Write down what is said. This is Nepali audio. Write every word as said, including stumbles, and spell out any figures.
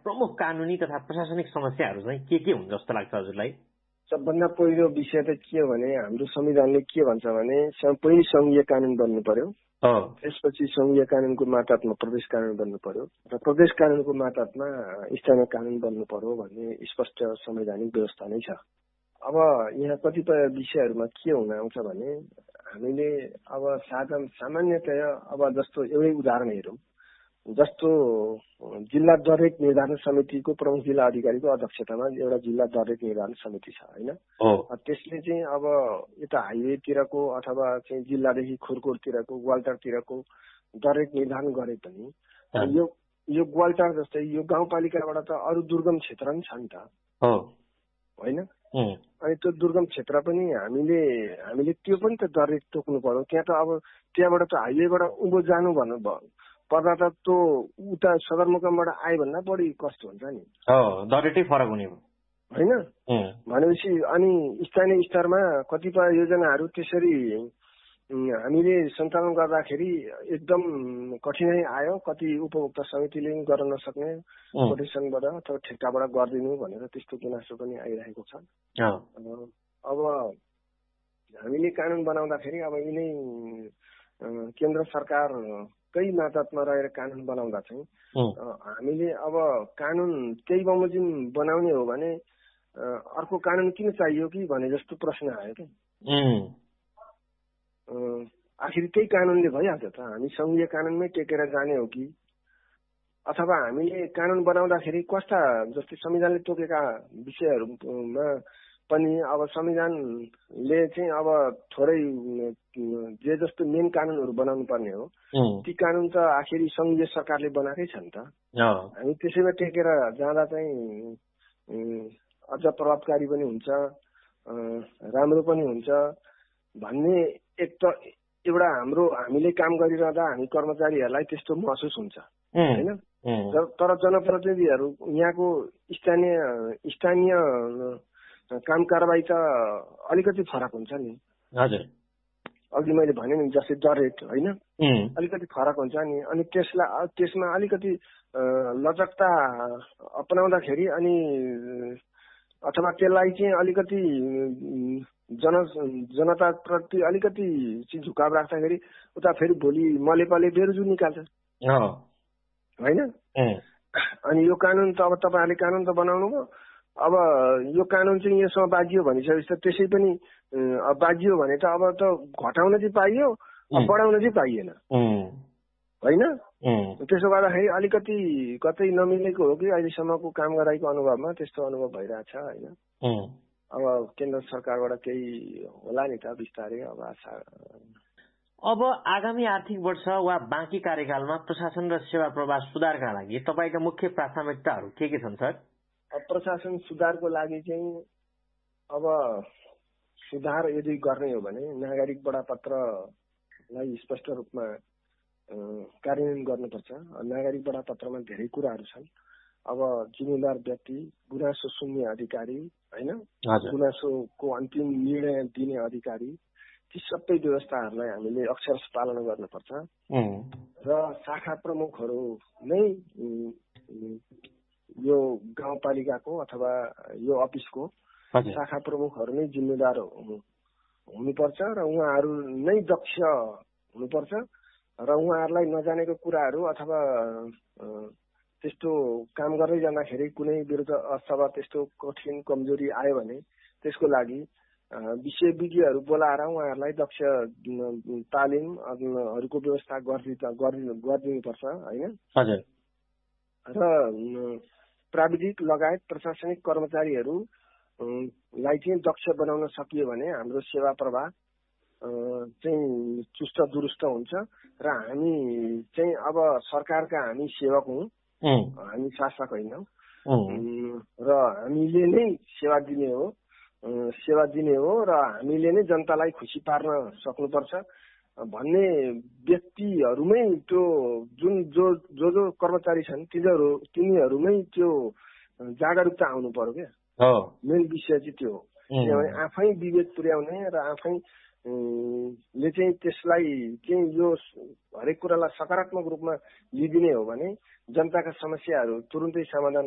प्रमुख कानुनी तथा प्रशासनिक समस्याहरू चाहिँ के के हुन् जस्तो लाग्छ हजुरलाई? सबभन्दा पहिलो विषय त के हो भने हाम्रो संविधानले के भन्छ भने पहिलो संघीय कानून बन्नु पर्यो, त्यसपछि संघीय कानूनको मातहतमा प्रदेश कानून बन्नु पर्यो र प्रदेश कानूनको मातहतमा स्थानीय कानून बन्नु पर्यो भन्ने स्पष्ट संवैधानिक व्यवस्था नै छ। अब यहाँ कतिपय विषयहरूमा के हुन आउँछ भने हामीले अब साधारण सामान्यतया अब जस्तो एउटै उदाहरण हेरौँ, जस्तो जिल्ला दर रेट निर्धारण समितिको प्रमुख जिल्ला अधिकारीको अध्यक्षतामा एउटा जिल्ला दर रेट निर्धारण समिति छ होइन। त्यसले चाहिँ अब यता हाइवेतिरको अथवा चाहिँ जिल्लादेखि खुरकोटतिरको ग्वालटारतिरको दर रेट निर्धारण गरे पनि यो यो ग्वालटार जस्तै यो गाउँपालिकाबाट त अरू दुर्गम क्षेत्र पनि छ नि त होइन। अनि त्यो दुर्गम क्षेत्र पनि हामीले हामीले त्यो पनि त दर रेट तोक्नु पर्यो। त्यहाँ त अब त्यहाँबाट त हाइवेबाट उँभो जानु भन्नु पर्दा त त्यो उता सदरमुकामबाट आयो भन्दा बढी कष्ट हुन्छ नि, दर रेटै फरक हुने होइन भनेपछि। अनि स्थानीय स्तरमा कतिपय योजनाहरू त्यसरी हामीले सञ्चालन गर्दाखेरि एकदम कठिनाइ आयो। कति उपभोक्ता समितिले पनि गर्न नसक्ने कोटेसनबाट अथवा ठेक्काबाट गरिदिनु भनेर त्यस्तो गुनासो पनि आइरहेको छ। अब हामीले कानुन बनाउँदाखेरि अब यिनै केन्द्र सरकारकै मातहतमा रहेर कानुन बनाउँदा चाहिँ हामीले अब कानुन त्यही बमोजिम बनाउने हो भने अर्को कानुन किन चाहियो कि भने जस्तो प्रश्न आयो क्या। आखिर त्यही कानुनले भइहाल्छ त, हामी संघीय कानुनमै टेकेर जाने हो कि अथवा हामीले कानुन बनाउँदाखेरि कस्ता जस्तै संविधानले तोकेका विषयहरूमा पनि अब संविधानले चाहिँ अब थोरै जे जस्तो मेन कानुनहरू बनाउनु पर्ने हो ती कानुन त आखिरी संघीय सरकारले बनाएकै छ नि त। हामी त्यसैमा टेकेर जाँदा चाहिँ अझ प्रभावकारी पनि हुन्छ, राम्रो पनि हुन्छ भन्ने एक त एउटा हाम्रो हामीले काम गरिरहँदा हामी कर्मचारीहरूलाई त्यस्तो महसुस हुन्छ होइन। तर जनप्रतिनिधिहरू यहाँको स्थानीय स्थानीय काम कारबाही त अलिकति फरक हुन्छ नि। हजुर, अघि मैले भने नि जस्तै दर रेट होइन अलिकति फरक हुन्छ नि। अनि त्यसलाई त्यसमा अलिकति लचकता अपनाउँदाखेरि अनि अथवा त्यसलाई चाहिँ अलिकति जन जनताप्रति अलिकति चाहिँ झुकाव राख्दाखेरि उता फेरि भोलि मलेपाले बेरोजु निकाल्छ होइन। अनि यो कानुन त अब तपाईँहरूले कानुन त बनाउनु भयो, अब यो कानुन चाहिँ यसमा बाजियो भनिसकेपछि त त्यसै पनि बाजियो भने त अब त घटाउन चाहिँ पाइयो, बढाउन चाहिँ पाइएन होइन। त्यसो गर्दाखेरि अलिकति कतै नमिलेको हो कि अहिलेसम्मको काम गराएको अनुभवमा त्यस्तो अनुभव भइरहेछ होइन। अब केन्द्र सरकारबाट केही होला नि त बिस्तारै अब आशा। अब आगामी आर्थिक वर्ष वा बाँकी कार्यकालमा प्रशासन र सेवा प्रवाह सुधारका लागि तपाईँका मुख्य प्राथमिकताहरू के के छन् सर? प्रशासन सुधारको लागि चाहिँ अब सुधार यदि गर्ने हो भने नागरिक बडापत्रलाई स्पष्ट रूपमा कार्यान्वयन गर्नुपर्छ। नागरिक बडापत्रमा धेरै कुराहरू छन्। अब जिम्मेदार व्यक्ति, गुनासो सुन्ने अधिकारी होइन, गुनासोको अन्तिम निर्णय दिने अधिकारी, ती सबै व्यवस्थाहरूलाई हामीले अक्षरशः पालना गर्नुपर्छ। र शाखा प्रमुखहरू नै यो गाउँपालिकाको अथवा यो अफिसको शाखा प्रमुखहरू नै जिम्मेदार हुनुपर्छ र उहाँहरू नै दक्ष हुनुपर्छ र उहाँहरूलाई नजानेको कुराहरू अथवा त्यस्तो काम गर्दै जाँदाखेरि कुनै विरुद्ध अथवा त्यस्तो कठिन कमजोरी आयो भने त्यसको लागि विषय विज्ञहरू बोलाएर उहाँहरूलाई दक्ष तालिमहरूको व्यवस्था गरिदिनुपर्छ होइन। र प्राविधिक लगायत प्रशासनिक कर्मचारीहरूलाई चाहिँ दक्ष बनाउन सकियो भने हाम्रो सेवा प्रवाह चाहिँ चुस्त दुरुस्त हुन्छ र हामी चाहिँ अब सरकारका हामी सेवक हौँ, हामी शासक होइनौँ र हामीले नै सेवा दिने हो सेवा दिने हो र हामीले नै जनतालाई खुसी पार्न सक्नुपर्छ भन्ने व्यक्तिहरूमै त्यो जुन जो जो जो कर्मचारी छन् तिनीहरू तिनीहरूमै त्यो जागरुकता आउनु पर्यो क्या। मेन विषय चाहिँ त्यो हो। किनभने आफै विवेक पुर्याउने र आफै ले चाहिँ त्यसलाई चाहिँ यो हरेक कुरालाई सकारात्मक रूपमा लिदिने हो भने जनताका समस्याहरू तुरुन्तै समाधान